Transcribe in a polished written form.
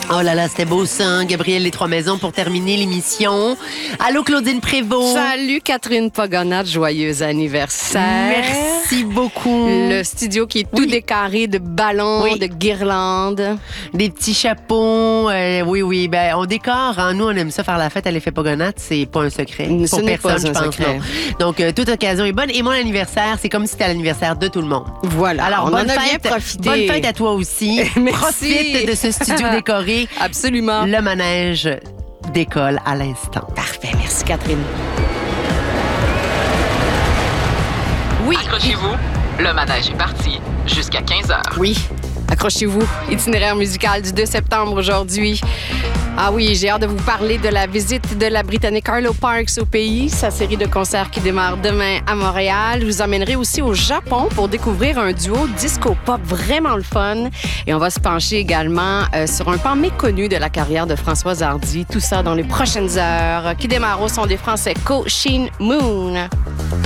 Oh là là, c'était beau ça, Gabriel Les Trois Maisons pour terminer l'émission. Allô, Claudine Prévost. Salut, Catherine Pogonat, joyeux anniversaire. Merci beaucoup. Le studio qui est tout décoré de ballons, de guirlandes. Des petits chapeaux. Oui. Ben, on décore. Hein. Nous, on aime ça faire la fête à l'effet Pogonat. C'est pas un secret. Ce n'est pas un secret. Non. Donc, toute occasion est bonne. Et mon anniversaire, c'est comme si c'était l'anniversaire de tout le monde. Voilà. Alors, on bonne en a fête. bien profité. Bonne fête à toi aussi. Merci. Profite de ce studio décoré. Absolument. Le manège décolle à l'instant. Parfait. Merci, Catherine. Oui. Accrochez-vous, le manège est parti jusqu'à 15h. Oui. Accrochez-vous. Itinéraire musical du 2 septembre aujourd'hui. Ah oui, j'ai hâte de vous parler de la visite de la Britannique Arlo Parks au pays, sa série de concerts qui démarre demain à Montréal. Je vous emmènerai aussi au Japon pour découvrir un duo disco-pop vraiment le fun. Et on va se pencher également sur un pan méconnu de la carrière de Françoise Hardy. Tout ça dans les prochaines heures qui démarrent au son des Français Co Shin Moon.